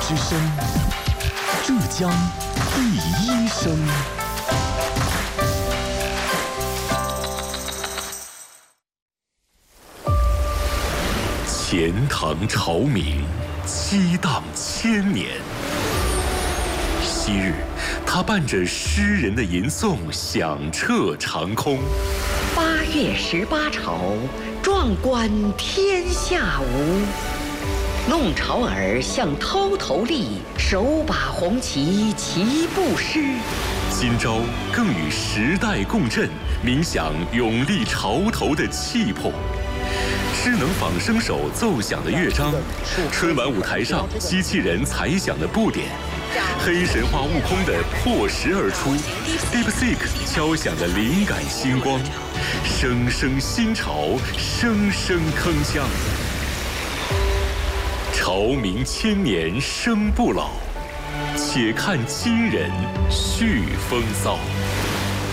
之声，浙江第一声。钱塘潮鸣，激荡千年。昔日，他伴着诗人的吟诵，响彻长空。 8月18朝，壮观天下无。弄潮儿向涛头立，手把红旗齐步诗。 今朝更与时代共振，冥想永立潮头的气魄。智能仿声手奏响的乐章，春晚舞台上机器人采响的布点，黑神话悟空的破石而出 ，DeepSeek 敲响的灵感星光，声声新潮，声声铿锵。潮鸣千年声不老，且看今人续风骚。